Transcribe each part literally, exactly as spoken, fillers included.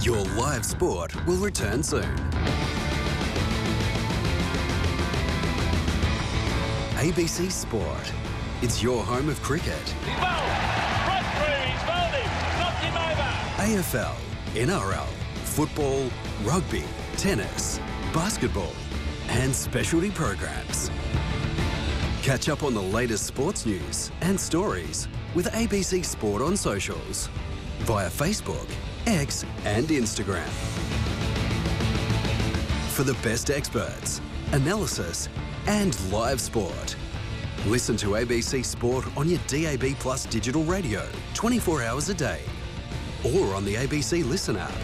Your live sport will return soon. A B C Sport. It's your home of cricket. He's bowled. Right through. He's bowled him. Knocked him over. A F L, N R L, football, rugby, tennis, basketball, and specialty programs. Catch up on the latest sports news and stories with A B C Sport on socials via Facebook, X, and Instagram. For the best experts, analysis, and live sport. Listen to A B C Sport on your D A B Plus digital radio twenty-four hours a day or on the A B C Listen app.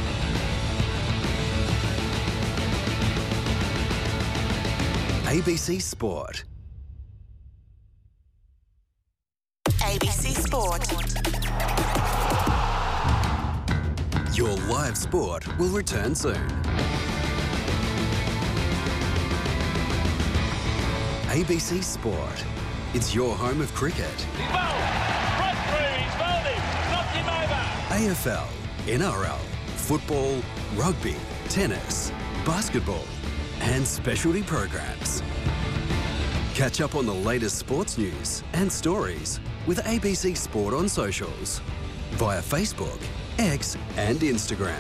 A B C Sport. A B C Sport. Your live sport will return soon. A B C Sport. It's your home of cricket. He's bowled. Right through. He's bowled him. Knocked him over. A F L, N R L, football, rugby, tennis, basketball, and specialty programs. Catch up on the latest sports news and stories with A B C Sport on socials via Facebook, X, and Instagram.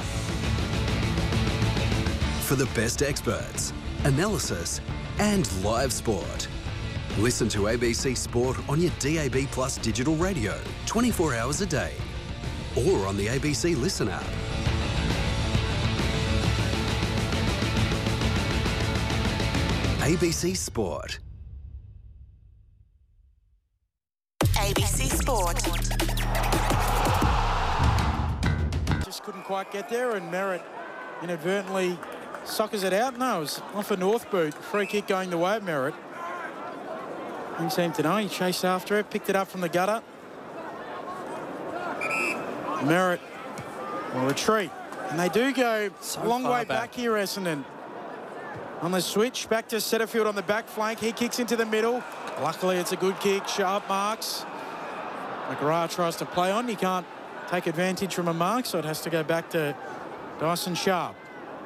For the best experts, analysis, and live sport. Listen to A B C Sport on your D A B Plus digital radio twenty-four hours a day or on the A B C Listen app. A B C Sport. A B C Sport. Just couldn't quite get there, and Merritt inadvertently soccers it out. No, it was off a north boot. Free kick going the way of Merritt. Didn't seem to know. He chased after it, picked it up from the gutter. Merritt will retreat. And they do go So a long far way back. back here, Essendon. On the switch, back to Setterfield on the back flank. He kicks into the middle. Luckily, it's a good kick. Sharp marks. McGrath tries to play on. He can't take advantage from a mark, so it has to go back to Dyson Sharp.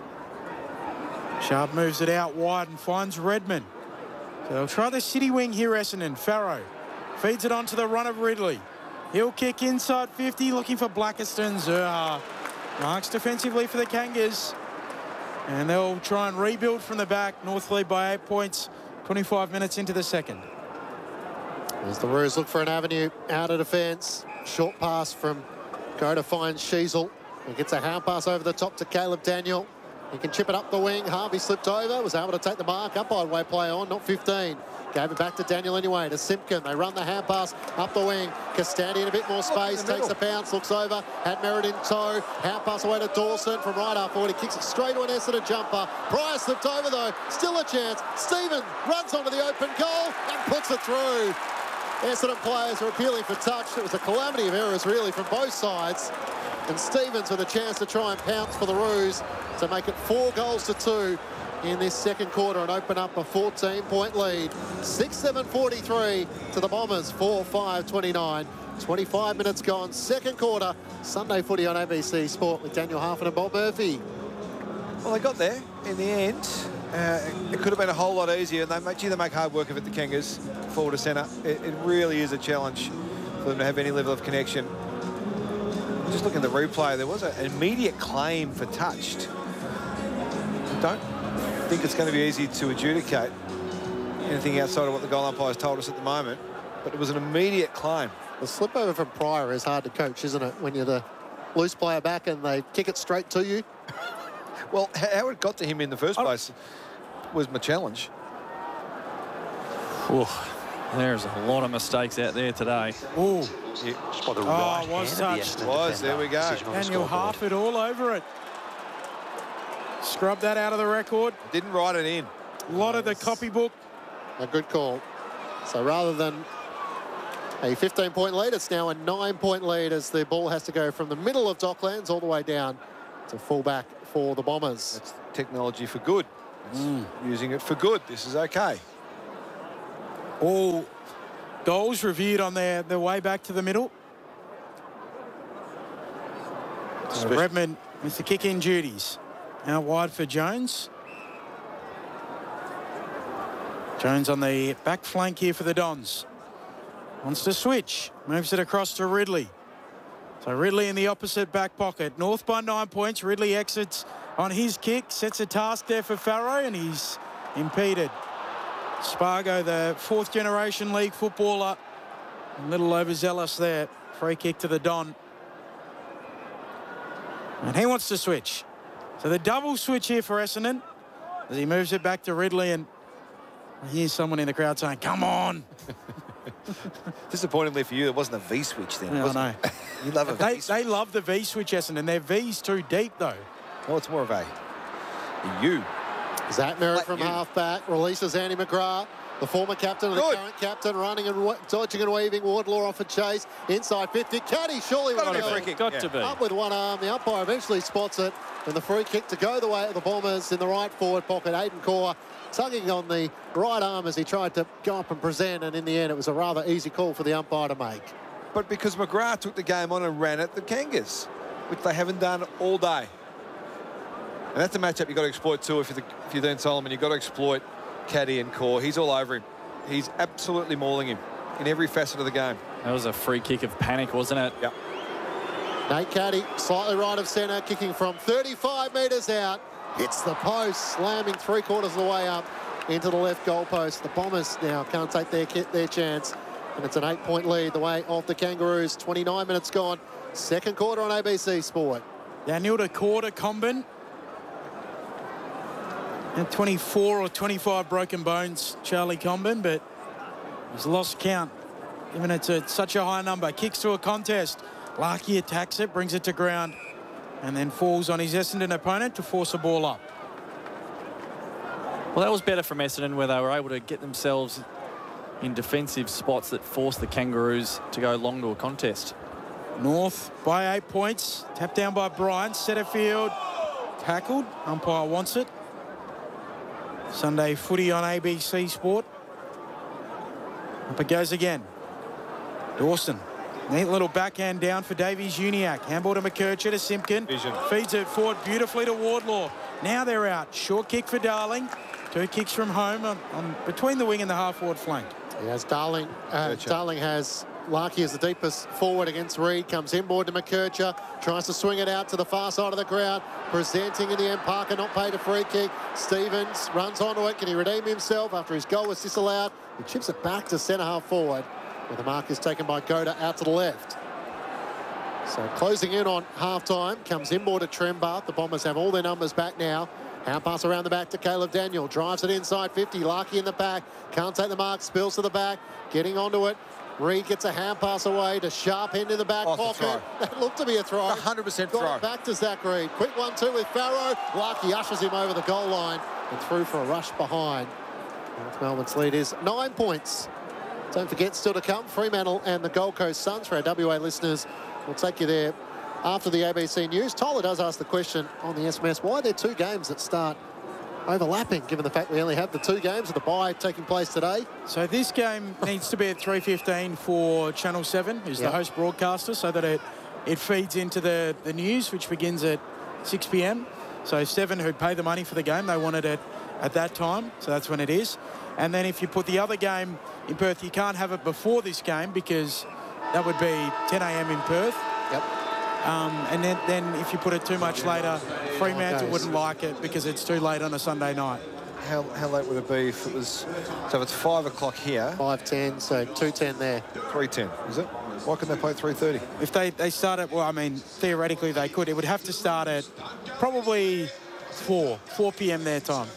Sharp moves it out wide and finds Redmond. So they'll try the city wing here, Essendon. Farrow feeds it onto the run of Ridley. He'll kick inside fifty, looking for Blackiston. Zerha marks defensively for the Kangas. And they'll try and rebuild from the back. North lead by eight points, twenty-five minutes into the second. As the Roos look for an avenue out of defence. Short pass from Go to find Sheasel. He gets a hand pass over the top to Caleb Daniel. He can chip it up the wing. Harvey slipped over, was able to take the mark. Umpire way play on, not fifteen. Gave it back to Daniel anyway, to Simpkin. They run the hand pass up the wing. Castandi in a bit more space, takes a bounce, looks over, had Merritt in tow. Hand pass away to Dawson from right half forward. He kicks it straight to an Essendon jumper. Pryor slipped over though, still a chance. Stephen runs onto the open goal and puts it through. Essendon players are appealing for touch. It was a calamity of errors really from both sides. And Stevens with a chance to try and pounce for the Roos to make it four goals to two in this second quarter and open up a fourteen point lead. six seven forty-three to the Bombers, four five twenty-nine. twenty-five minutes gone, second quarter. Sunday footy on A B C Sport with Daniel Harfin and Bob Murphy. Well, they got there in the end. Uh, it could have been a whole lot easier, and they make, gee, they make hard work of it, the Kangas, forward to centre. It, it really is a challenge for them to have any level of connection. Just looking at the replay, there was a, an immediate claim for touched. I don't think it's going to be easy to adjudicate anything outside of what the goal umpires told us at the moment, but it was an immediate claim. The slip over from Pryor is hard to coach, isn't it? When you're the loose player back and they kick it straight to you. Well, how it got to him in the first place was my challenge. Ooh, there's a lot of mistakes out there today. Ooh. Yeah. Oh, right was touched. Was, there we go. Daniel Harford all over it. Scrub that out of the record. Didn't write it in. A lot of the copybook. A good call. So rather than a fifteen point lead, it's now a nine point lead as the ball has to go from the middle of Docklands all the way down to fullback for the Bombers. It's technology for good. Mm. Using it for good. This is okay. All goals reviewed on their, their way back to the middle. So Redmond with the kick-in duties. Out wide for Jones. Jones on the back flank here for the Dons. Wants to switch. Moves it across to Ridley. So Ridley in the opposite back pocket. North by nine points. Ridley exits on his kick. Sets a task there for Farrow, and he's impeded. Spargo, the fourth generation league footballer. A little overzealous there. Free kick to the Don. And he wants to switch. So the double switch here for Essendon as he moves it back to Ridley, and I hear someone in the crowd saying, come on. Disappointingly for you, it wasn't a V switch then. Yeah, was I it? know. You love a They, V switch. they love the V switch, Essendon. Their V's too deep, though. Oh, it's more of a U. Zach Merritt Let from you. half-back releases Andy McGrath. The former captain and the Good. current captain running and wa- dodging and weaving. Wardlaw off for chase. Inside fifty. Caddy surely Gotta will be a go. free kick. Got Yeah. to be. Up with one arm. The umpire eventually spots it. And the free kick to go the way of the Bombers in the right forward pocket. Aiden Core tugging on the right arm as he tried to go up and present. And in the end, it was a rather easy call for the umpire to make. But because McGrath took the game on and ran at the Kangas, which they haven't done all day. And that's a matchup you've got to exploit too if you're, the, if you're Dean Solomon. You've got to exploit Caddy and Core. He's all over him. He's absolutely mauling him in every facet of the game. That was a free kick of panic, wasn't it? Yep. Nate Caddy, slightly right of centre, kicking from thirty-five metres out. Hits the post, slamming three quarters of the way up into the left goal post. The Bombers now can't take their their chance. And it's an eight-point lead the way of the Kangaroos. twenty-nine minutes gone. Second quarter on A B C Sport. Daniel to quarter Comben. And twenty-four or twenty-five broken bones, Charlie Comben, but he's lost count, given it's a, such a high number. Kicks to a contest. Larkey attacks it, brings it to ground, and then falls on his Essendon opponent to force a ball up. Well, that was better from Essendon, where they were able to get themselves in defensive spots that forced the Kangaroos to go long to a contest. North by eight points. Tapped down by Bryant. Setterfield tackled. Umpire wants it. Sunday footy on A B C Sport. Up it goes again. Dawson. Neat little backhand down for Davies Uniacke. Handball to McKercher to Simpkin. Vision. Feeds it forward beautifully to Wardlaw. Now they're out. Short kick for Darling. Two kicks from home on, on between the wing and the half-forward flank. Yes, Darling. Uh, McKercher. Darling has Larkey as the deepest forward against Reed. Comes inboard to McKercher. Tries to swing it out to the far side of the ground. Presenting in the end. Parker not paid a free kick. Stevens runs onto it. Can he redeem himself after his goal was disallowed? He chips it back to centre half forward, where the mark is taken by Goda out to the left. So closing in on half-time. Comes inboard to Trembath. The Bombers have all their numbers back now. Hand pass around the back to Caleb Daniel. Drives it inside fifty. Larkey in the back. Can't take the mark. Spills to the back. Getting onto it. Reed gets a hand pass away to Sharp end in the back Oh, it's a pocket. throw. That looked to be a throw. one hundred percent Got throw. it back to Zach Reed. Quick one two with Farrow. Larkey ushers him over the goal line and through for a rush behind. North Melbourne's lead is nine points. Don't forget, still to come, Fremantle and the Gold Coast Suns. For our W A listeners, we'll take you there after the A B C News. Tyler does ask the question on the S M S, why are there two games that start overlapping, given the fact we only have the two games of the bye taking place today? So this game needs to be at three fifteen for Channel seven, who's Yep. the host broadcaster, so that it, it feeds into the, the news, which begins at six p m. So seven, who pay the money for the game, they wanted it at that time, so that's when it is. And then if you put the other game in Perth, you can't have it before this game because that would be ten a m in Perth. Yep. Um, and then, then if you put it too much later, Fremantle Okay. wouldn't like it because it's too late on a Sunday night. How, how late would it be if it was... So if it's five o'clock here, five ten, so two ten there. three ten, is it? Why couldn't they play at three thirty? If they, they start at, well, I mean, theoretically they could. It would have to start at probably four, four p m their time.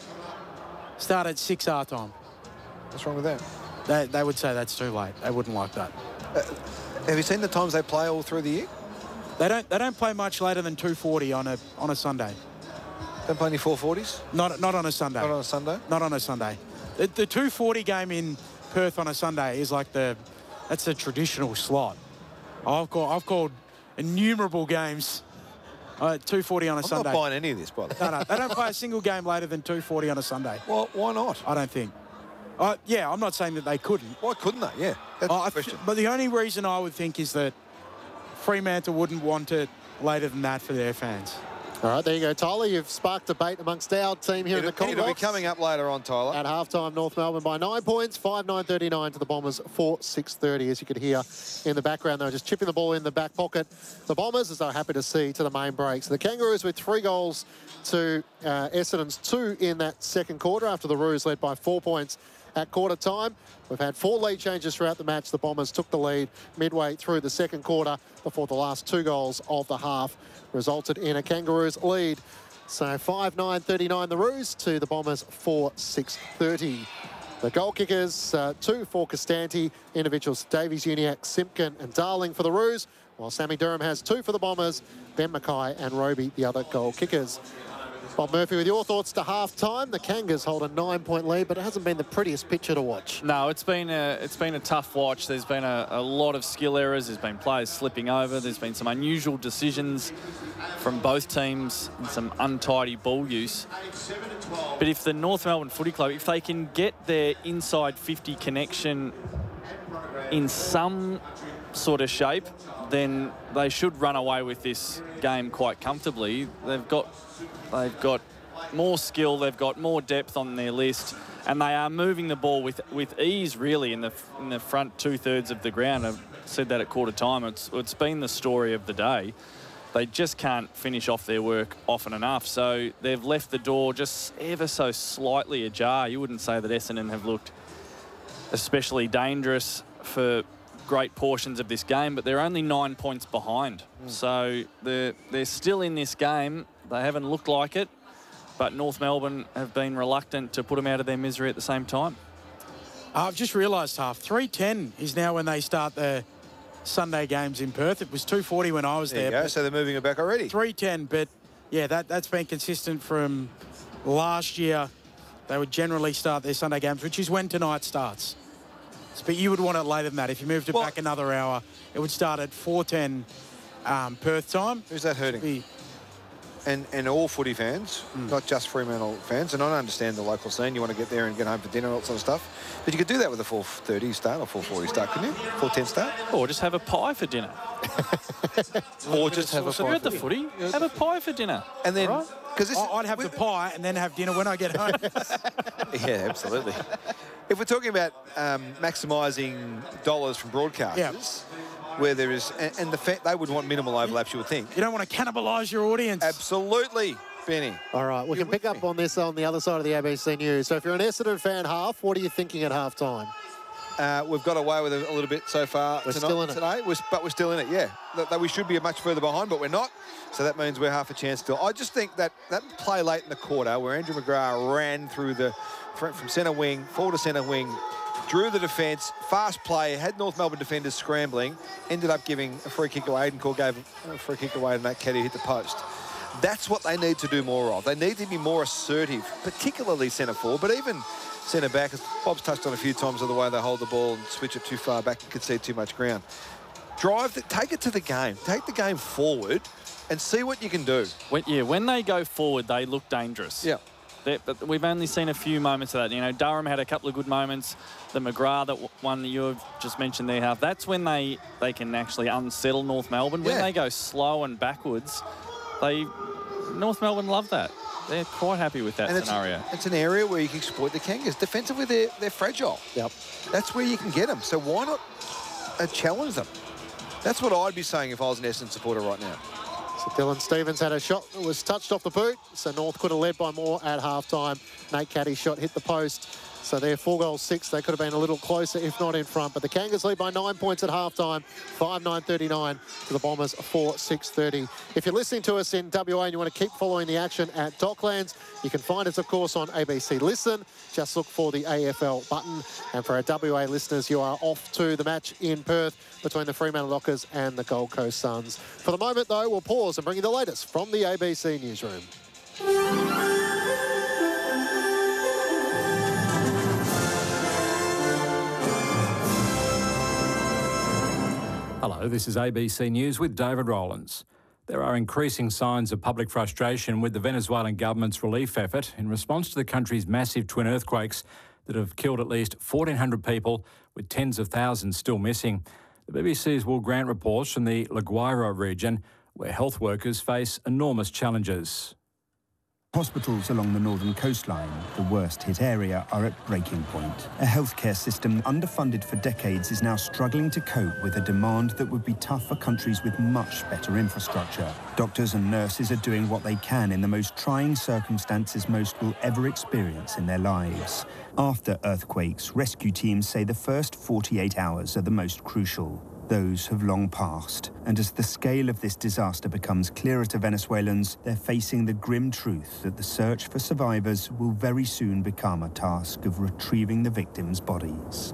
Start at six our time. What's wrong with that? They, they would say that's too late. They wouldn't like that. Have you seen the times they play all through the year? They don't they don't play much later than two forty on a on a Sunday. Don't play any four forties? Not not on a Sunday. Not on a Sunday? Not on a Sunday. The, the two forty game in Perth on a Sunday is like the that's the traditional slot. I've called I've called innumerable games uh, two forty on a I'm Sunday. not buying any of this, by the way. No, no, they don't play a single game later than two forty on a Sunday. Well, why not? I don't think. Uh, yeah, I'm not saying that they couldn't. Why couldn't they? Yeah, that's Uh, the I question. th- but the only reason I would think is that Fremantle wouldn't want it later than that for their fans. All right, there you go, Tyler. You've sparked debate amongst our team here It'll, in the Cold it'll be Box. coming up later on, Tyler. At halftime, North Melbourne by nine points, five nine thirty-nine to the Bombers, four six thirty. As you could hear in the background, they're just chipping the ball in the back pocket. The Bombers, as they're happy to see, to the main break. So the Kangaroos with three goals to uh, Essendon's two in that second quarter after the Roos led by four points at quarter time. We've had four lead changes throughout the match. The Bombers took the lead midway through the second quarter before the last two goals of the half resulted in a Kangaroos lead. So five nine thirty-nine the Roos to the Bombers four six thirty. The goal kickers, uh, two for Costanti, individuals Davies, Uniacke, Simpkin and Darling for the Roos, while Sammy Durham has two for the Bombers, Ben Mackay and Roby, the other goal kickers. Bob Murphy, with your thoughts to half-time. The Kangas hold a nine-point lead, but it hasn't been the prettiest picture to watch. No, it's been a, it's been a tough watch. There's been a, a lot of skill errors. There's been players slipping over. There's been some unusual decisions from both teams and some untidy ball use. But if the North Melbourne Footy Club, if they can get their inside fifty connection in some sort of shape, then they should run away with this game quite comfortably. They've got... They've got more skill, they've got more depth on their list, and they are moving the ball with, with ease, really, in the in the front two-thirds of the ground. I've said that at quarter time. It's, it's been the story of the day. They just can't finish off their work often enough, so they've left the door just ever so slightly ajar. You wouldn't say that Essendon have looked especially dangerous for great portions of this game, but they're only nine points behind. Mm. So they're, they're still in this game. They haven't looked like it, but North Melbourne have been reluctant to put them out of their misery at the same time. I've just realised, half three ten is now when they start the Sunday games in Perth. It was two forty when I was there. there. You go. So they're moving it back already. three ten, but yeah, that, that's been consistent from last year. They would generally start their Sunday games, which is when tonight starts. But you would want it later than that. If you moved it well, back another hour, it would start at four ten um, Perth time. Who's that hurting? Be, And, and all footy fans, mm. not just Fremantle fans, and I understand the local scene. You want to get there and get home for dinner and all that sort of stuff. But you could do that with a four thirty start or four forty start, couldn't you? four ten start. Or just have a pie for dinner. Or just have a pie. You're at the footy. Have a pie for dinner. And then, because right? I'd have the pie and then have dinner when I get home. Yeah, absolutely. If we're talking about um, maximising dollars from broadcasters, yep. where there is, and, and the fact they would want minimal overlaps, you would think. You don't want to cannibalise your audience. Absolutely, Benny. All right, we You're can pick up me. on this on the other side of the A B C News. So if you're an Essendon fan, half, what are you thinking at half time? Uh, we've got away with it a little bit so far we're tonight, still in today, it. We're, but we're still in it, yeah. That, that we should be much further behind, but we're not. So that means we're half a chance still. I just think that that play late in the quarter where Andrew McGrath ran through the from centre wing, forward to centre wing, drew the defence, fast play, had North Melbourne defenders scrambling, ended up giving a free kick away. Aidan Cole gave a free kick away and Matt Caddy hit the post. That's what they need to do more of. They need to be more assertive, particularly centre forward, but even centre back, as Bob's touched on a few times, of the way they hold the ball and switch it too far back and concede too much ground. Drive, the, take it to the game. Take the game forward and see what you can do. When, yeah, when they go forward, they look dangerous. Yeah. They're, but we've only seen a few moments of that. You know, Durham had a couple of good moments. The McGrath, that one that you've just mentioned there, half. That's when they, they can actually unsettle North Melbourne. When yeah. they go slow and backwards, they North Melbourne love that. They're quite happy with that and scenario. It's, it's an area where you can exploit the Kangas. Defensively, they're, they're fragile. Yep. That's where you can get them. So why not uh, challenge them? That's what I'd be saying if I was an Essendon supporter right now. So Dylan Stevens had a shot that was touched off the boot. So North could have led by more at half-time. Nate Caddy's shot hit the post. So they're four goals, six. They could have been a little closer, if not in front. But the Kangas lead by nine points at half-time. five nine thirty-nine to the Bombers, four six thirty. If you're listening to us in W A and you want to keep following the action at Docklands, you can find us, of course, on A B C Listen. Just look for the A F L button. And for our W A listeners, you are off to the match in Perth between the Fremantle Dockers and the Gold Coast Suns. For the moment, though, we'll pause and bring you the latest from the A B C Newsroom. Hello, this is A B C News with David Rowlands. There are increasing signs of public frustration with the Venezuelan government's relief effort in response to the country's massive twin earthquakes that have killed at least fourteen hundred people, with tens of thousands still missing. The B B C's Will Grant reports from the La Guaira region. where health workers face enormous challenges. Hospitals along the northern coastline, the worst-hit area, are at breaking point. A healthcare system underfunded for decades is now struggling to cope with a demand that would be tough for countries with much better infrastructure. Doctors and nurses are doing what they can in the most trying circumstances most will ever experience in their lives. After earthquakes, rescue teams say the first forty-eight hours are the most crucial. Those have long passed, and as the scale of this disaster becomes clearer to Venezuelans, they're facing the grim truth that the search for survivors will very soon become a task of retrieving the victims' bodies.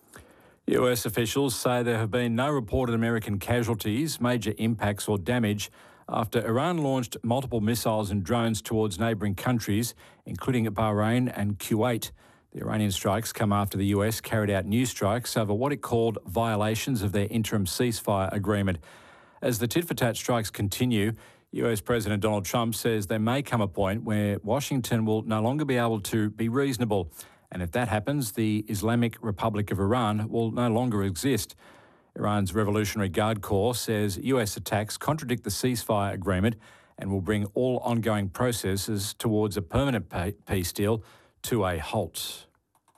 U S officials say there have been no reported American casualties, major impacts or damage after Iran launched multiple missiles and drones towards neighbouring countries, including Bahrain and Kuwait. The Iranian strikes come after the U S carried out new strikes over what it called violations of their interim ceasefire agreement. As the tit-for-tat strikes continue, U S President Donald Trump says there may come a point where Washington will no longer be able to be reasonable. And if that happens, the Islamic Republic of Iran will no longer exist. Iran's Revolutionary Guard Corps says U S attacks contradict the ceasefire agreement and will bring all ongoing processes towards a permanent peace deal to a halt.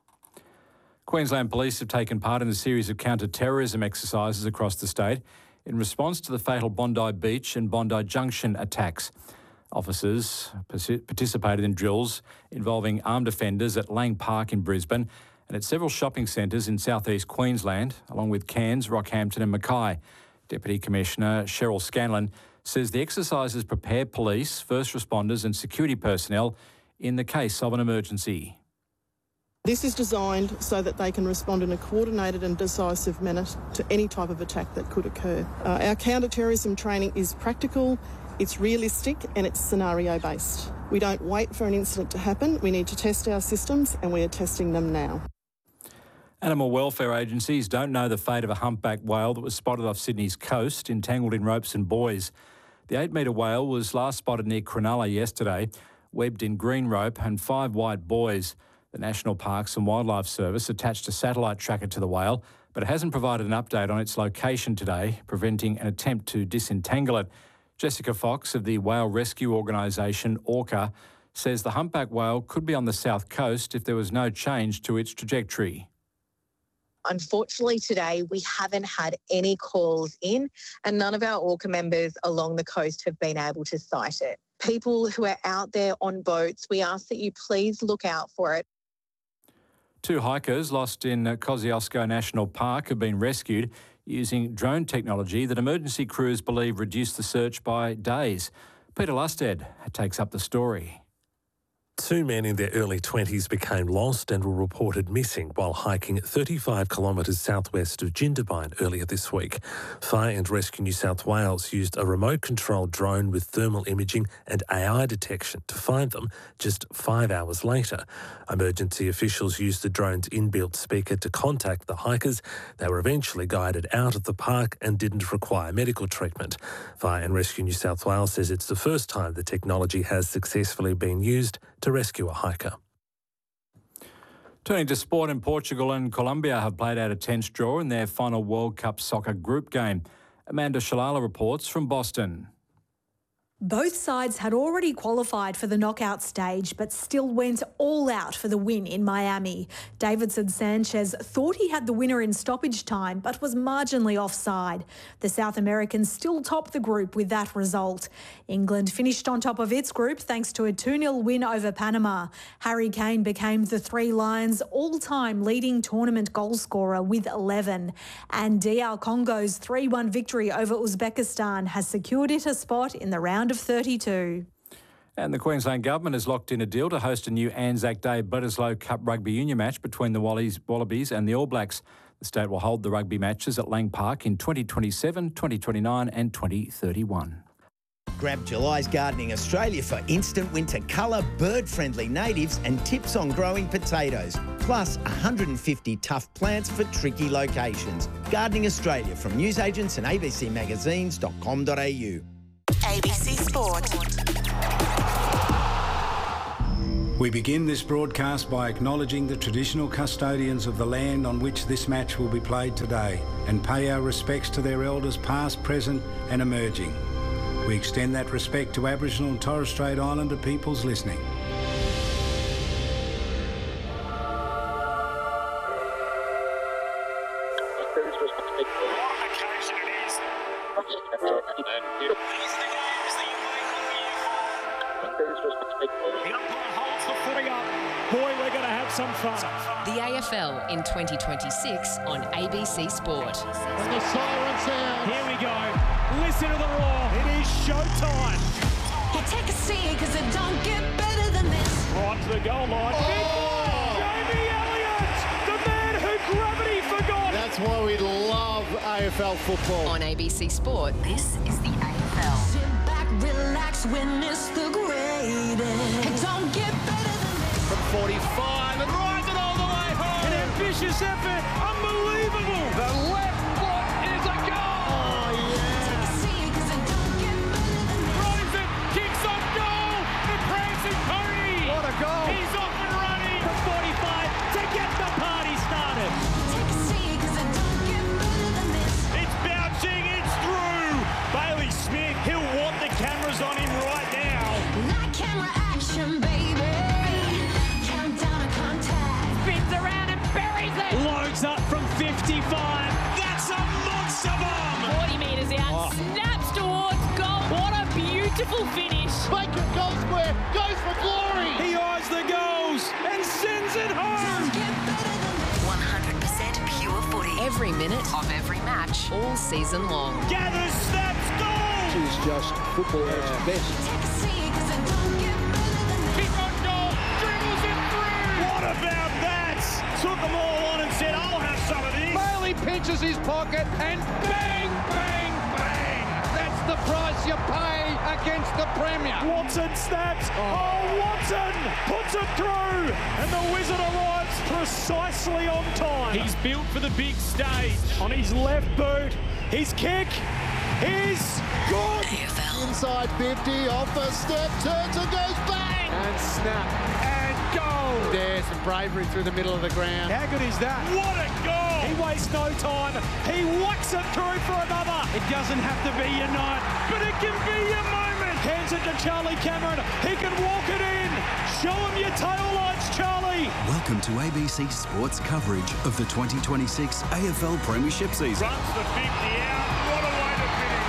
Queensland Police have taken part in a series of counter-terrorism exercises across the state in response to the fatal Bondi Beach and Bondi Junction attacks. Officers participated in drills involving armed offenders at Lang Park in Brisbane and at several shopping centres in southeast Queensland, along with Cairns, Rockhampton and Mackay. Deputy Commissioner Cheryl Scanlon says the exercises prepare police, first responders and security personnel in the case of an emergency. This is designed so that they can respond in a coordinated and decisive manner to any type of attack that could occur. Uh, our counter-terrorism training is practical, it's realistic and it's scenario-based. We don't wait for an incident to happen, we need to test our systems and we are testing them now. Animal welfare agencies don't know the fate of a humpback whale that was spotted off Sydney's coast, entangled in ropes and buoys. The eight-metre whale was last spotted near Cronulla yesterday, webbed in green rope and five white buoys. The National Parks and Wildlife Service attached a satellite tracker to the whale, but it hasn't provided an update on its location today, preventing an attempt to disentangle it. Jessica Fox of the whale rescue organisation Orca says the humpback whale could be on the south coast if there was no change to its trajectory. Unfortunately today we haven't had any calls in and none of our Orca members along the coast have been able to sight it. People who are out there on boats, we ask that you please look out for it. Two hikers lost in Kosciuszko National Park have been rescued using drone technology that emergency crews believe reduced the search by days. Peter Lusted takes up the story. Two men in their early twenties became lost and were reported missing while hiking thirty-five kilometres southwest of Jindabyne earlier this week. Fire and Rescue New South Wales used a remote-controlled drone with thermal imaging and A I detection to find them just five hours later. Emergency officials used the drone's inbuilt speaker to contact the hikers. They were eventually guided out of the park and didn't require medical treatment. Fire and Rescue New South Wales says it's the first time the technology has successfully been used to rescue a hiker. Turning to sport, in Portugal and Colombia have played out a tense draw in their final World Cup soccer group game. Amanda Shalala reports from Boston. Both sides had already qualified for the knockout stage but still went all out for the win in Miami. Davidson Sanchez thought he had the winner in stoppage time but was marginally offside. The South Americans still top the group with that result. England finished on top of its group thanks to a two nil win over Panama. Harry Kane became the Three Lions' all-time leading tournament goalscorer with eleven. And D R Congo's three one victory over Uzbekistan has secured it a spot in the round of thirty-two. And the Queensland Government has locked in a deal to host a new Anzac Day Bledisloe Cup rugby union match between the Wallabies and the All Blacks. The state will hold the rugby matches at Lang Park in twenty twenty-seven, twenty twenty-nine and twenty thirty-one. Grab July's Gardening Australia for instant winter colour, bird-friendly natives and tips on growing potatoes. Plus one hundred fifty tough plants for tricky locations. Gardening Australia from newsagents and a b c magazines dot com dot a u. A B C Sport. We begin this broadcast by acknowledging the traditional custodians of the land on which this match will be played today and pay our respects to their elders past, present and emerging. We extend that respect to Aboriginal and Torres Strait Islander peoples listening. Some fun. The A F L in twenty twenty-six on A B C Sport. And the siren sound. Here we go. Listen to the roar. It is showtime. You take a seat because it don't get better than this. Right to the goal line. Oh. Jamie Elliott, the man who gravity forgot. That's why we love A F L football. On A B C Sport, this is the A F L. Sit back, relax, witness the greatest. It don't get better than this. From forty-five and rides it all the way home. An ambitious effort. Unbelievable. The left foot is a goal. Oh, yeah. Take a seat because it don't get better than this. Rosen kicks off goal. The prancing pony. What a goal. He's off and running from forty-five to get the party started. Take a seat because it don't get better than this. It's bouncing. It's through. Bailey Smith. He'll want the cameras on him right now. Not camera action, baby. Loads up from fifty-five. That's a monster bomb. forty metres out. Oh. Snaps towards goal. What a beautiful finish. Bacon goal square. Goes for glory. He eyes the goals and sends it home. one hundred percent pure footy. Every minute of every match, all season long. Gathers, snaps, goal. She's just football at its best. Kick on goal. Dribbles it through. What about that? Took them all on and said, I'll have some of this. Bailey pinches his pocket and bang, bang, bang. That's the price you pay against the Premier. Watson snaps. Oh, oh Watson puts it through. And the Wizard arrives precisely on time. He's built for the big stage. On his left boot, his kick is good. Inside fifty, off a step, turns and goes bang. And snap. Goal. There's some bravery through the middle of the ground. How good is that? What a goal! He wastes no time. He whacks it through for another. It doesn't have to be your night, but it can be your moment. Hands it to Charlie Cameron. He can walk it in. Show him your tail lights, Charlie. Welcome to A B C Sports coverage of the twenty twenty-six A F L Premiership season. Runs the fifty out. What a way to finish.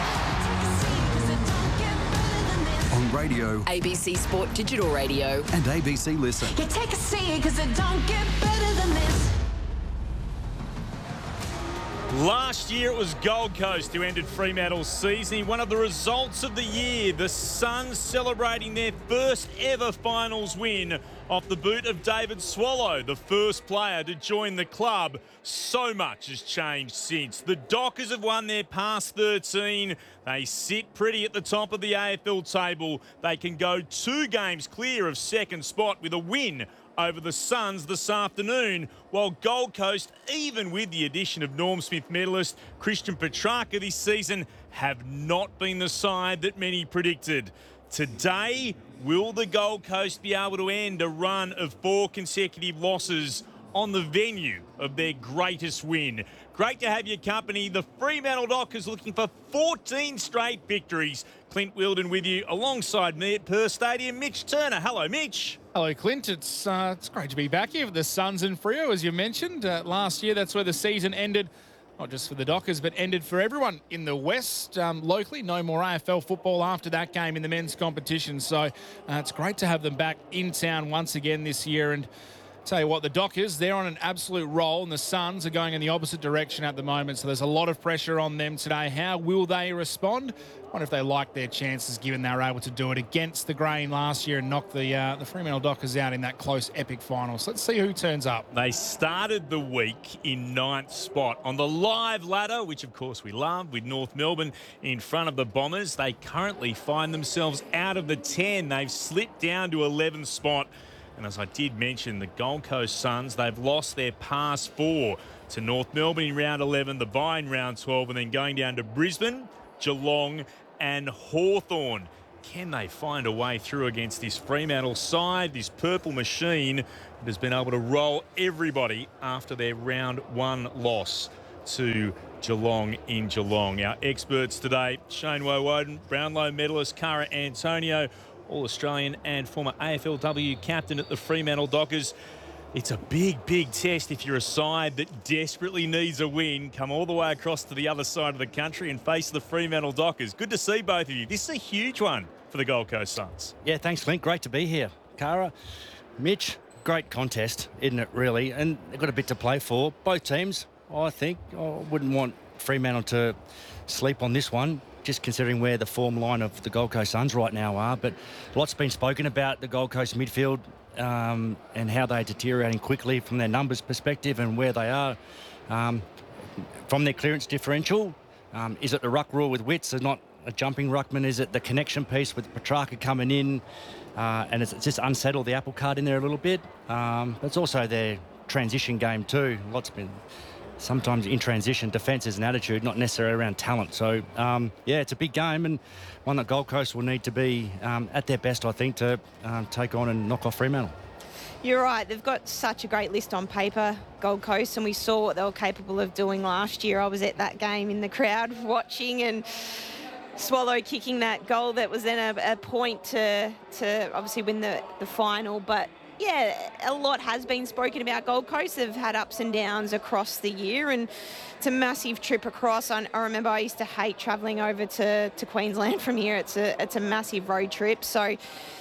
On radio, A B C Sport Digital Radio, and A B C Listen. You take a seat because it don't get better than this. Last year it was Gold Coast who ended Fremantle's season. One of the results of the year, the Suns celebrating their first ever finals win off the boot of David Swallow, the first player to join the club. So much has changed since. The Dockers have won their past thirteen. They sit pretty at the top of the A F L table. They can go two games clear of second spot with a win over the Suns this afternoon, while Gold Coast, even with the addition of Norm Smith medalist Christian Petrarca this season, have not been the side that many predicted. Today, will the Gold Coast be able to end a run of four consecutive losses on the venue of their greatest win? Great to have your company. The Fremantle Dockers looking for fourteen straight victories. Clint Wilden with you alongside me at Perth Stadium. Mitch Turner. Hello, Mitch. Hello, Clint. It's uh, it's great to be back here for the Suns and Freo, as you mentioned. Uh, last year, that's where the season ended, not just for the Dockers, but ended for everyone in the West. Um, locally, no more A F L football after that game in the men's competition. So uh, it's great to have them back in town once again this year. And tell you what, the Dockers, they're on an absolute roll, and the Suns are going in the opposite direction at the moment. So there's a lot of pressure on them today. How will they respond? I wonder if they like their chances, given they were able to do it against the grain last year and knock the uh, the Fremantle Dockers out in that close epic final. So let's see who turns up. They started the week in ninth spot on the live ladder, which of course we love, with North Melbourne in front of the Bombers. They currently find themselves out of the ten. They've slipped down to eleventh spot. And as I did mention, the Gold Coast Suns, they've lost their past four to North Melbourne in round eleven, the bye in round twelve, and then going down to Brisbane, Geelong and Hawthorn. Can they find a way through against this Fremantle side, this purple machine that has been able to roll everybody after their round one loss to Geelong in Geelong. Our experts today, Shane Woewodin, Brownlow medalist Cara Antonio, All-Australian and former A F L W captain at the Fremantle Dockers. It's a big, big test if you're a side that desperately needs a win. Come all the way across to the other side of the country and face the Fremantle Dockers. Good to see both of you. This is a huge one for the Gold Coast Suns. Yeah, thanks, Clint. Great to be here. Cara, Mitch, great contest, isn't it, really? And they've got a bit to play for. Both teams, I think. I wouldn't want Fremantle to sleep on this one, just considering where the form line of the Gold Coast Suns right now are. But lots been spoken about the Gold Coast midfield um, and how they're deteriorating quickly from their numbers perspective and where they are um, from their clearance differential. Um, is it the ruck rule with Witts and not a jumping ruckman? Is it the connection piece with Petrarca coming in? Uh, and it's, it's just unsettled the apple cart in there a little bit. Um, but it's also their transition game too. Lots been... Sometimes in transition, defence is an attitude, not necessarily around talent. So, um, yeah, it's a big game and one that Gold Coast will need to be um, at their best, I think, to um, take on and knock off Fremantle. You're right. They've got such a great list on paper, Gold Coast, and we saw what they were capable of doing last year. I was at that game in the crowd watching, and Swallow kicking that goal that was then a, a point to, to obviously win the, the final. But yeah, a lot has been spoken about Gold Coast. They've had ups and downs across the year, and it's a massive trip across. I, I remember I used to hate travelling over to, to Queensland from here. It's a it's a massive road trip. So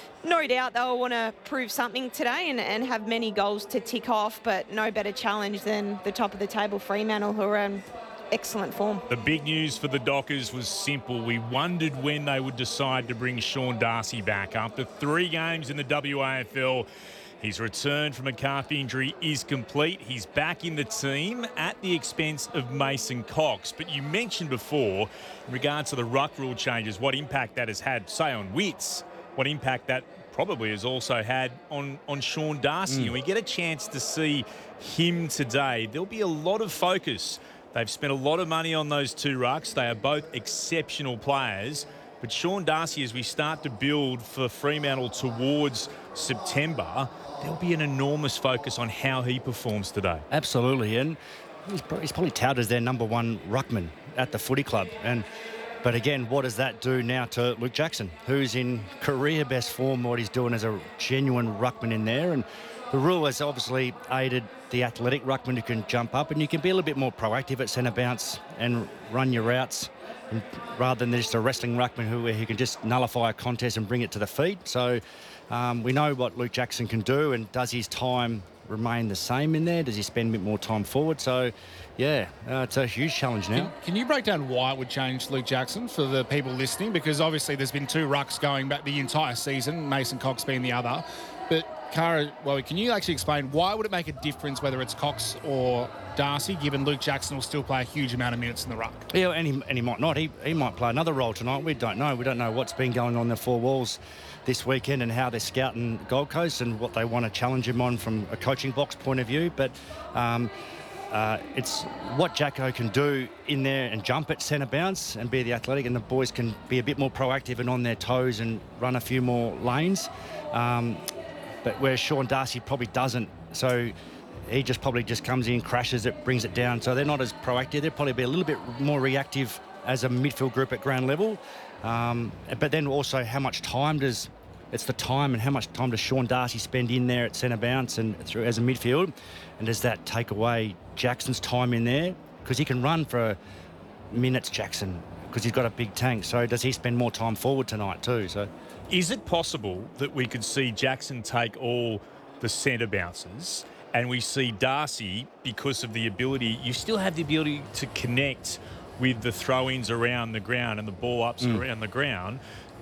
no doubt they'll want to prove something today and, and have many goals to tick off, but no better challenge than the top of the table Fremantle, who are in excellent form. The big news for the Dockers was simple. We wondered when they would decide to bring Sean Darcy back. After three games in the W A F L, his return from a calf injury is complete. He's back in the team at the expense of Mason Cox. But you mentioned before, in regards to the ruck rule changes, what impact that has had, say, on Witts, what impact that probably has also had on, on Sean Darcy. Mm. And we get a chance to see him today. There'll be a lot of focus. They've spent a lot of money on those two rucks. They are both exceptional players. But Sean Darcy, as we start to build for Fremantle towards September, there'll be an enormous focus on how he performs today. Absolutely, and he's, he's probably touted as their number one ruckman at the footy club. And but again, what does that do now to Luke Jackson, who's in career best form, what he's doing as a genuine ruckman in there? And the rule has obviously aided the athletic ruckman who can jump up, and you can be a little bit more proactive at centre bounce and run your routes, and rather than just a wrestling ruckman who, who can just nullify a contest and bring it to the feet. So um, we know what Luke Jackson can do, and does his time remain the same in there? Does he spend a bit more time forward? So, yeah, uh, it's a huge challenge now. Can, can you break down why it would change Luke Jackson for the people listening? Because obviously there's been two rucks going back the entire season, Mason Cox being the other. But Cara, well, can you actually explain why would it make a difference whether it's Cox or Darcy, given Luke Jackson will still play a huge amount of minutes in the ruck? Yeah, and he, and he might not. He, he might play another role tonight. We don't know. We don't know what's been going on in the four walls this weekend and how they're scouting Gold Coast and what they want to challenge him on from a coaching box point of view. But um, uh, it's what Jacko can do in there and jump at centre bounce and be the athletic, and the boys can be a bit more proactive and on their toes and run a few more lanes. Um, but where Sean Darcy probably doesn't. So he just probably just comes in, crashes it, brings it down. So they're not as proactive. They'll probably be a little bit more reactive as a midfield group at ground level. Um, but then also how much time does, it's the time and how much time does Sean Darcy spend in there at centre bounce and through as a midfield? And does that take away Jackson's time in there? Because he can run for minutes, Jackson, because he's got a big tank. So does he spend more time forward tonight too? So, is it possible that we could see Jackson take all the centre bounces and we see Darcy, because of the ability, you still have the ability to connect with the throw-ins around the ground and the ball ups mm. around the ground,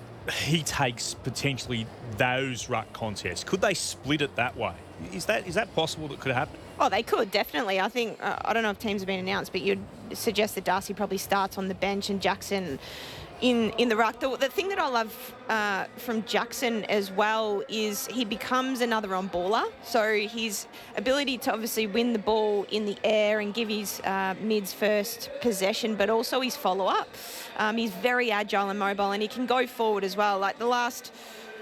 he takes potentially those ruck contests. Could they split it that way? Is that is that possible that could happen? Oh, they could, definitely. I think, uh, I don't know if teams have been announced, but you'd suggest that Darcy probably starts on the bench and Jackson in, in the ruck. The, the thing that I love uh, from Jackson as well is he becomes another on-baller. So his ability to obviously win the ball in the air and give his uh, mids first possession, but also his follow-up. Um, he's very agile and mobile, and he can go forward as well. Like the last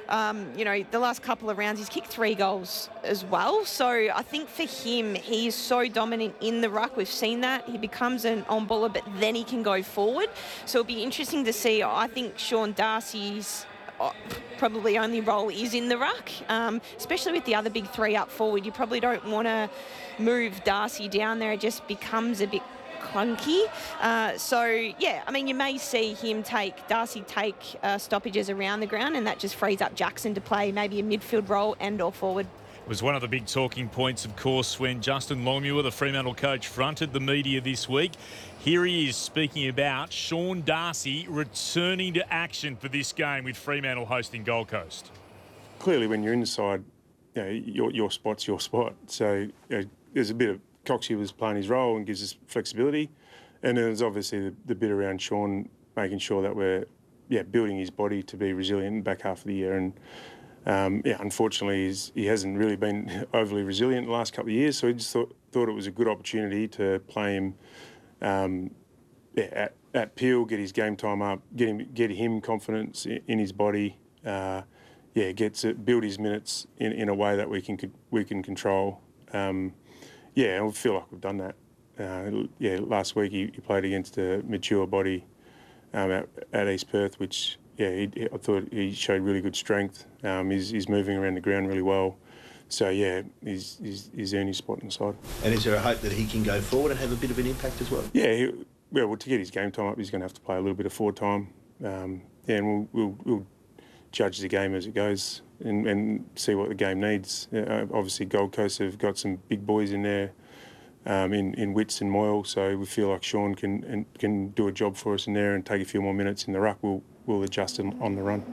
Um, you know, the last couple of rounds, he's kicked three goals as well. So I think for him, he is so dominant in the ruck. We've seen that. He becomes an on-baller, but then he can go forward. So it'll be interesting to see. I think Sean Darcy's probably only role is in the ruck, um, especially with the other big three up forward. You probably don't want to move Darcy down there. It just becomes a bit clunky. Uh, so, yeah, I mean, you may see him take, Darcy take uh, stoppages around the ground, and that just frees up Jackson to play maybe a midfield role and or forward. It was one of the big talking points, of course, when Justin Longmuir, the Fremantle coach, fronted the media this week. Here he is speaking about Sean Darcy returning to action for this game with Fremantle hosting Gold Coast. Clearly, when you're inside, you know, your, your spot's your spot. So you know, there's a bit of Coxie was playing his role and gives us flexibility. And then there's obviously the, the bit around Sean making sure that we're yeah building his body to be resilient in the back half of the year. And um, yeah, unfortunately, he's, he hasn't really been overly resilient the last couple of years. So we just thought, thought it was a good opportunity to play him um, yeah, at, at Peel, get his game time up, get him get him confidence in, in his body. Uh, yeah, get to build his minutes in, in a way that we can we can control. Um, yeah, I feel like we've done that. Uh, yeah, last week he, he played against a mature body um, at, at East Perth, which yeah, he, he, I thought he showed really good strength. Um, he's, he's moving around the ground really well. So yeah, he's, he's, he's earned his spot inside. And is there a hope that he can go forward and have a bit of an impact as well? Yeah, he, well, to get his game time up, he's going to have to play a little bit of forward time. Um, yeah, and we'll, we'll, we'll judge the game as it goes and, and see what the game needs. Uh, obviously, Gold Coast have got some big boys in there, um, in, in Witts and Moyle, so we feel like Sean can and can do a job for us in there and take a few more minutes in the ruck. We'll, we'll adjust him on the run.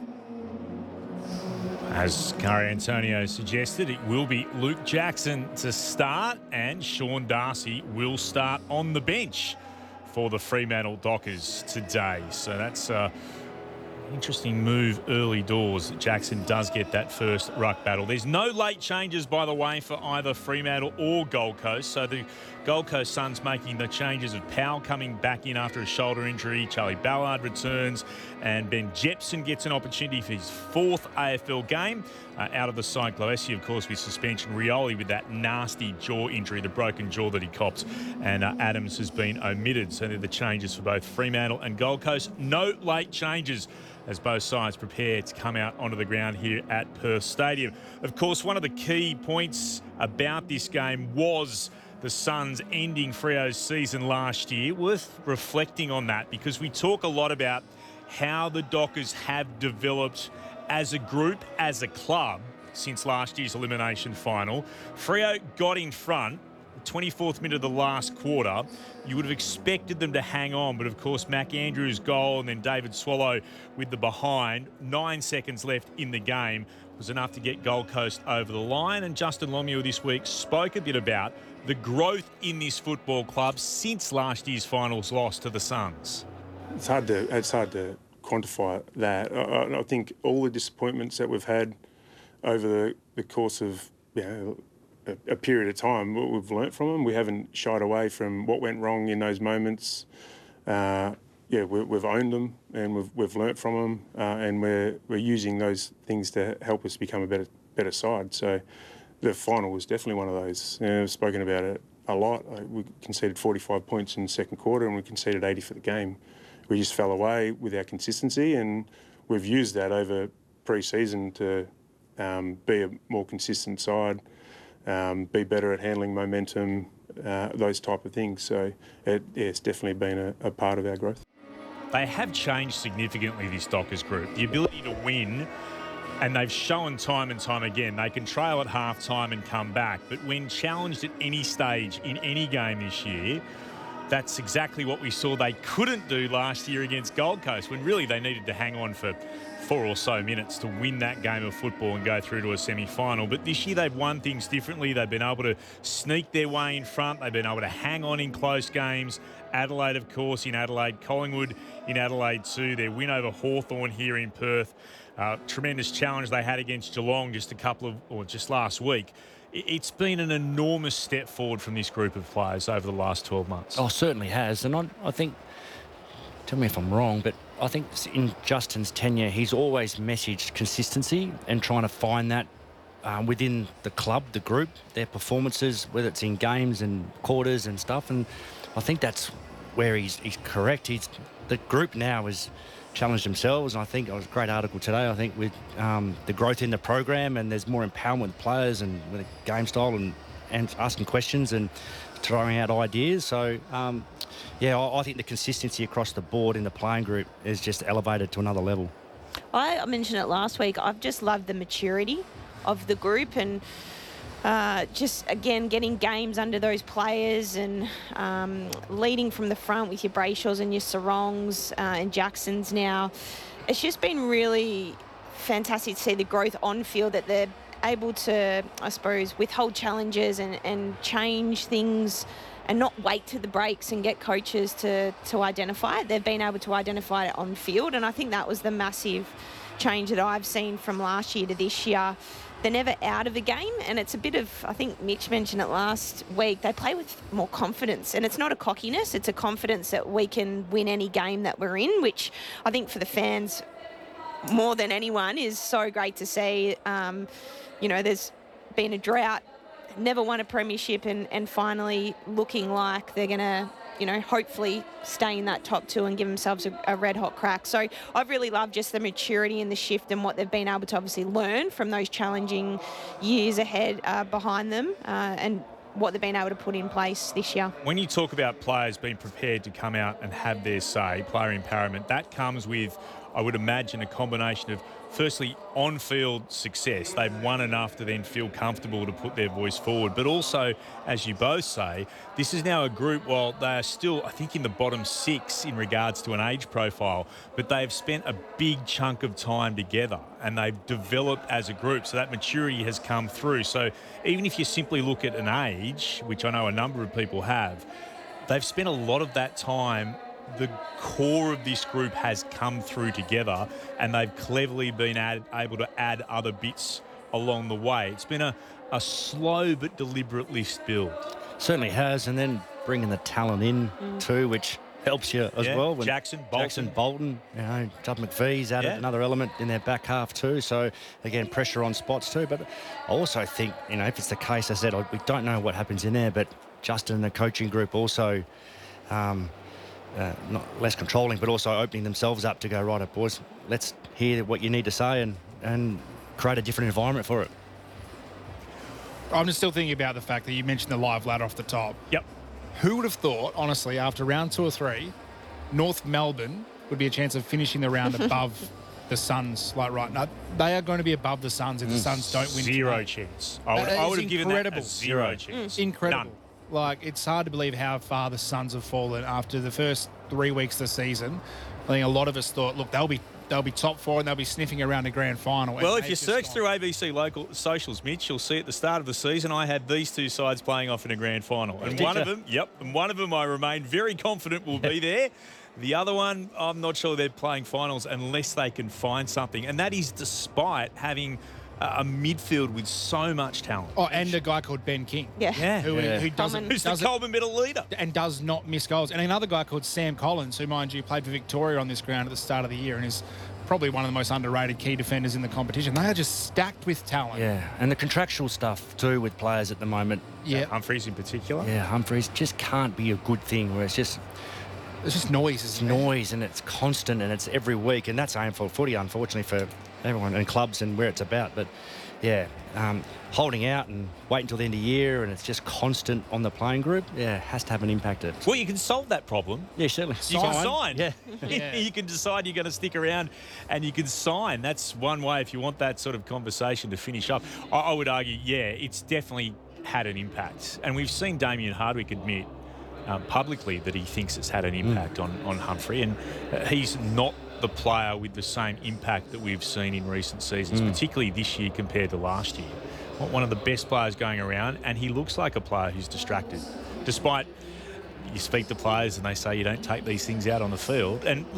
As Kari Antonio suggested, it will be Luke Jackson to start, and Sean Darcy will start on the bench for the Fremantle Dockers today. So that's uh, interesting move early doors. Jackson does get that first ruck battle. There's no late changes, by the way, for either Fremantle or Gold Coast. So the Gold Coast Suns making the changes of Powell coming back in after a shoulder injury. Charlie Ballard returns, and Ben Jepson gets an opportunity for his fourth A F L game. Uh, out of the side, Gloessi, of course, with suspension. Rioli with that nasty jaw injury, the broken jaw that he copped. And uh, Adams has been omitted. So they're the changes for both Fremantle and Gold Coast. No late changes as both sides prepare to come out onto the ground here at Perth Stadium. Of course, one of the key points about this game was the Suns ending Freo's season last year. Worth reflecting on that, because we talk a lot about how the Dockers have developed as a group, as a club, since last year's elimination final. Freo got in front, the twenty-fourth minute of the last quarter. You would have expected them to hang on, but of course Mac Andrews' goal and then David Swallow with the behind, nine seconds left in the game, was enough to get Gold Coast over the line. And Justin Longmuir this week spoke a bit about the growth in this football club since last year's finals loss to the Suns. It's hard to it's hard to quantify that. I, I think all the disappointments that we've had over the, the course of you know, a, a period of time, we've learnt from them. We haven't shied away from what went wrong in those moments. Uh, yeah, we, we've owned them and we've we've learnt from them, uh, and we're we're using those things to help us become a better better side. So the final was definitely one of those. You know, I've spoken about it a lot. We conceded forty-five points in the second quarter and we conceded eighty for the game. We just fell away with our consistency, and we've used that over pre-season to um, be a more consistent side, um, be better at handling momentum, uh, those type of things. So it, yeah, it's definitely been a, a part of our growth. They have changed significantly, this Dockers group. The ability to win, and they've shown time and time again, they can trail at half-time and come back. But when challenged at any stage in any game this year, that's exactly what we saw they couldn't do last year against Gold Coast, when really they needed to hang on for four or so minutes to win that game of football and go through to a semi-final. But this year they've won things differently. They've been able to sneak their way in front. They've been able to hang on in close games. Adelaide, of course, in Adelaide. Collingwood in Adelaide too. Their win over Hawthorn here in Perth. Uh, tremendous challenge they had against Geelong just a couple of, or just last week. It's been an enormous step forward from this group of players over the last twelve months. Oh, certainly has. And I, I think, tell me if I'm wrong, but I think in Justin's tenure, he's always messaged consistency and trying to find that um, within the club, the group, their performances, whether it's in games and quarters and stuff. And I think that's where he's, he's correct. He's the group now has challenged themselves, and I think it was a great article today, I think, with um, the growth in the program, and there's more empowerment with players and with the game style and, and asking questions and throwing out ideas. So, um, yeah, I, I think the consistency across the board in the playing group is just elevated to another level. I mentioned it last week. I've just loved the maturity of the group, and uh, just, again, getting games under those players and um, leading from the front with your Brayshaws and your Sarongs uh, and Jacksons now. It's just been really fantastic to see the growth on field, that they're able to, I suppose, withhold challenges and, and change things and not wait to the breaks and get coaches to, to identify it. They've been able to identify it on field, and I think that was the massive change that I've seen from last year to this year. They're never out of the game, and it's a bit of, I think Mitch mentioned it last week, they play with more confidence, and it's not a cockiness, it's a confidence that we can win any game that we're in, which I think for the fans more than anyone is so great to see. Um, you know, there's been a drought, never won a premiership, and, and finally looking like they're going to, you know, hopefully stay in that top two and give themselves a, a red-hot crack. So I've really loved just the maturity and the shift and what they've been able to obviously learn from those challenging years ahead uh, behind them uh, and what they've been able to put in place this year. When you talk about players being prepared to come out and have their say, player empowerment, that comes with, I would imagine, a combination of, firstly, on-field success. They've won enough to then feel comfortable to put their voice forward. But also, as you both say, this is now a group, while they are still, I think, in the bottom six in regards to an age profile, but they've spent a big chunk of time together and they've developed as a group. So that maturity has come through. So even if you simply look at an age, which I know a number of people have, they've spent a lot of that time. The core of this group has come through together, and they've cleverly been add, able to add other bits along the way. It's been a, a slow but deliberate lift build. Certainly has, and then bringing the talent in mm. too, which helps you as yeah, well. When Jackson, Bolton. Jackson, Bolton, you know, Judd McVee's added yeah. another element in their back half too. So, again, pressure on spots too. But I also think, you know, if it's the case, I said, we don't know what happens in there, but Justin and the coaching group also... Um, Uh, not less controlling, but also opening themselves up to go, right up, boys, let's hear what you need to say and, and create a different environment for it. I'm just still thinking about the fact that you mentioned the live ladder off the top. Yep. Who would have thought, honestly, after round two or three, North Melbourne would be a chance of finishing the round above the Suns, like right now? They are going to be above the Suns if the Suns don't win. Zero tonight. chance. I would, I would have given that a zero chance. Incredible. None. Like, it's hard to believe how far the Suns have fallen after the first three weeks of the season. I think a lot of us thought, look, they'll be they'll be top four and they'll be sniffing around the grand final. Well, if you search through A B C local socials, Mitch, you'll see at the start of the season I had these two sides playing off in a grand final. And Did one you? of them, yep, and one of them I remain very confident will be there. The other one, I'm not sure they're playing finals unless they can find something. And that is despite having a midfield with so much talent. Oh, and a guy called Ben King. Yeah. Yeah. Who, yeah. who doesn't... Who's doesn't, the Coleman middle leader. And does not miss goals. And another guy called Sam Collins, who, mind you, played for Victoria on this ground at the start of the year and is probably one of the most underrated key defenders in the competition. They are just stacked with talent. Yeah, and the contractual stuff too with players at the moment. Yeah. Humphreys in particular. Yeah, Humphreys just can't be a good thing where it's just... It's just noise, It's isn't it? noise, and it's constant, and it's every week, and that's A F L footy, unfortunately, for everyone in clubs and where it's about. But, yeah, um, holding out and wait until the end of the year, and it's just constant on the playing group, yeah, has to have an impact. It. Well, you can solve that problem. Yeah, certainly. You can sign. Yeah. Yeah. You can decide you're going to stick around and you can sign. That's one way if you want that sort of conversation to finish up. I, I would argue, yeah, it's definitely had an impact. And we've seen Damien Hardwick admit um, publicly that he thinks it's had an impact mm. on, on Humphrey. And uh, he's not the player with the same impact that we've seen in recent seasons, mm. particularly this year compared to last year. One of the best players going around, and he looks like a player who's distracted. Despite you speak to players and they say you don't take these things out on the field. And look,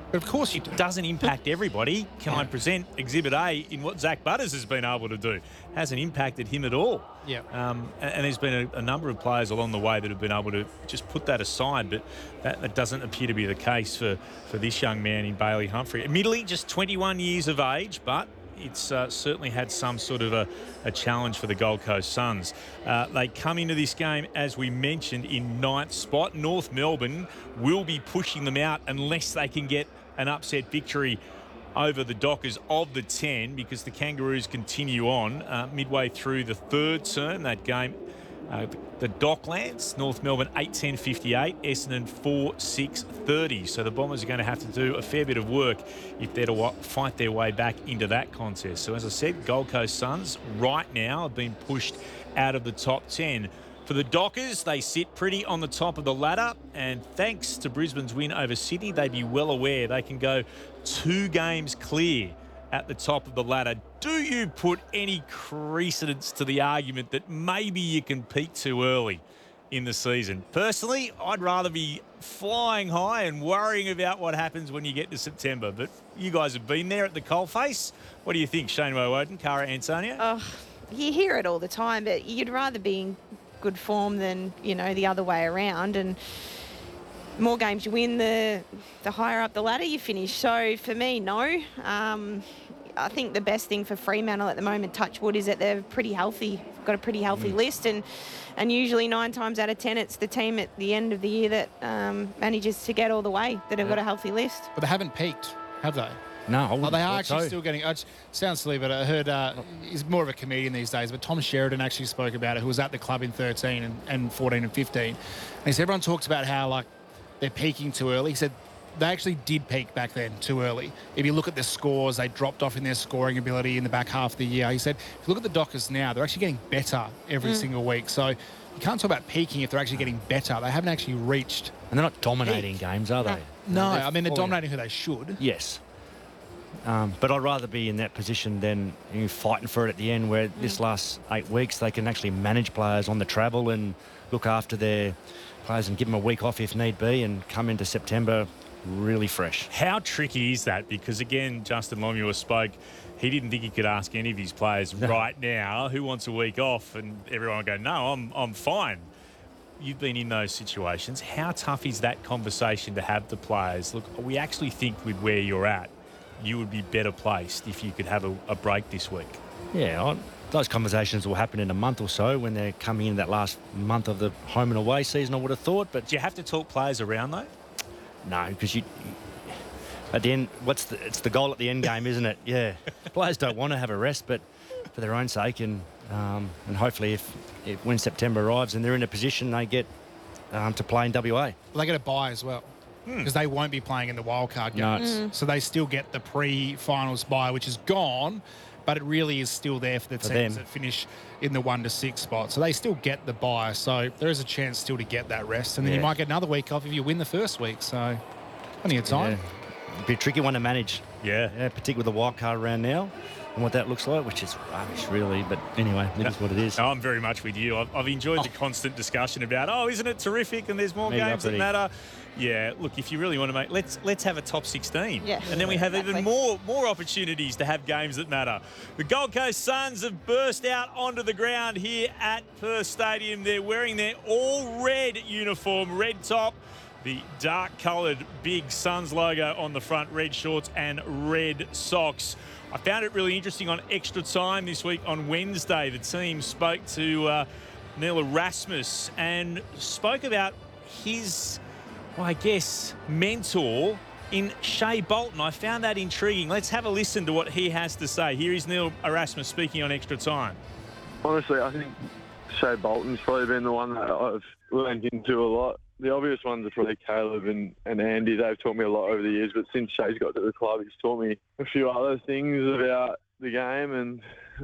But of course you do. It doesn't impact everybody. Can I present Exhibit A in what Zach Butters has been able to do? Hasn't impacted him at all. Yeah. Um, and, and there's been a, a number of players along the way that have been able to just put that aside, but that, that doesn't appear to be the case for, for this young man in Bailey Humphrey. Admittedly, just twenty-one years of age, but it's uh, certainly had some sort of a, a challenge for the Gold Coast Suns. Uh, they come into this game, as we mentioned, in ninth spot. North Melbourne will be pushing them out unless they can get an upset victory over the Dockers of the ten, because the Kangaroos continue on uh, midway through the third term. That game, uh, the Docklands, North Melbourne eight ten fifty-eight, Essendon four six thirty. So the Bombers are going to have to do a fair bit of work if they're to fight their way back into that contest. So as I said, Gold Coast Suns right now have been pushed out of the top ten. For the Dockers, they sit pretty on the top of the ladder, and thanks to Brisbane's win over Sydney, they'd be well aware they can go two games clear at the top of the ladder. Do you put any credence to the argument that maybe you can peak too early in the season? Personally, I'd rather be flying high and worrying about what happens when you get to September, but you guys have been there at the coalface. What do you think, Shane Woewodin, Cara Antonio? Oh, you hear it all the time, but you'd rather be in good form than, you know, the other way around. And the more games you win, the the higher up the ladder you finish. So for me, no. Um, I think the best thing for Fremantle at the moment, touch wood, is that they're pretty healthy. Got a pretty healthy mm. list, and and usually nine times out of ten, it's the team at the end of the year that um, manages to get all the way, that have yeah. got a healthy list. But they haven't peaked, have they? No, I oh, they are actually so. still getting. It sounds silly, but I heard uh, he's more of a comedian these days. But Tom Sheridan actually spoke about it, who was at the club in thirteen and, and fourteen and fifteen. And he said everyone talks about how like they're peaking too early. He said they actually did peak back then too early. If you look at the scores, they dropped off in their scoring ability in the back half of the year. He said if you look at the Dockers now, they're actually getting better every mm. single week. So you can't talk about peaking if they're actually getting better. They haven't actually reached. And they're not dominating peak. games, are they? No, no I mean they're dominating who they should. Yes. Um, but I'd rather be in that position than you know, fighting for it at the end, where mm. this last eight weeks they can actually manage players on the travel and look after their players and give them a week off if need be, and come into September really fresh. How tricky is that? Because again, Justin Longmuir spoke. He didn't think he could ask any of his players no. right now who wants a week off, and everyone would go, "No, I'm I'm fine." You've been in those situations. How tough is that conversation to have the players? Look, we actually think with where you're at, you would be better placed if you could have a, a break this week. Yeah, I, those conversations will happen in a month or so when they're coming in that last month of the home and away season, I would have thought. But do you have to talk players around, though? No, because you, you at the end, what's the, it's the goal at the end game, isn't it? Yeah, players don't want to have a rest, but for their own sake, and um, and hopefully if, if when September arrives and they're in a position, they get um, to play in W A. Well, they get a bye as well, because they won't be playing in the wildcard No, games. Mm. So they still get the pre-finals bye, which is gone, but it really is still there for the For teams them. that finish in the one to six spot. So they still get the bye. So there is a chance still to get that rest. And then Yeah. you might get another week off if you win the first week. So plenty of time. Yeah. It'd be a tricky one to manage. Yeah. Yeah, particularly with the wild card around now and what that looks like, which is rubbish, really. But anyway, it is what it is. No, I'm very much with you. I've, I've enjoyed Oh. the constant discussion about, oh, isn't it terrific? And there's more Me games that uppity. matter. Yeah, look, if you really want to make, let's let's have a top sixteen. Yeah. And then we have Exactly. even more more opportunities to have games that matter. The Gold Coast Suns have burst out onto the ground here at Perth Stadium. They're wearing their all-red uniform, red top, the dark-coloured big Suns logo on the front, red shorts and red socks. I found it really interesting on Extra Time this week on Wednesday. The team spoke to uh, Neil Erasmus and spoke about his, well, I guess, mentor in Shea Bolton. I found that intriguing. Let's have a listen to what he has to say. Here is Neil Erasmus speaking on Extra Time. Honestly, I think Shea Bolton's probably been the one that I've learned into a lot. The obvious ones are probably Caleb and, and Andy. They've taught me a lot over the years, but since Shea's got to the club, he's taught me a few other things about the game, and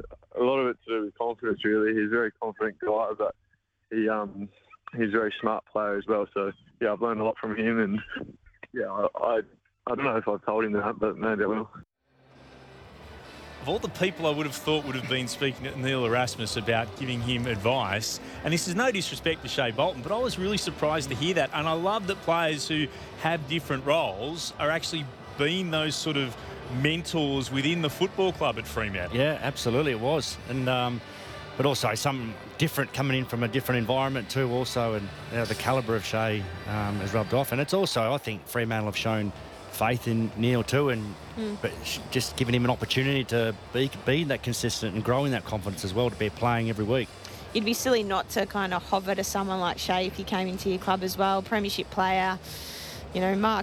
a lot of it to do with confidence, really. He's a very confident guy, but he um he's a very smart player as well. So, yeah, I've learned a lot from him, and, yeah, I, I, I don't know if I've told him that, but maybe I will. Of all the people I would have thought would have been speaking to Neil Erasmus about giving him advice, and this is no disrespect to Shea Bolton, but I was really surprised to hear that. And I love that players who have different roles are actually been those sort of mentors within the football club at Fremantle. Yeah, absolutely it was. And um, but also something different coming in from a different environment too also, and you know, the calibre of Shea um, has rubbed off. And it's also, I think, Fremantle have shown faith in Neil too, and Mm. but just giving him an opportunity to be, be that consistent and growing that confidence as well, to be playing every week. You'd be silly not to kind of hover to someone like Shea if he came into your club as well. Premiership player, you know, Mark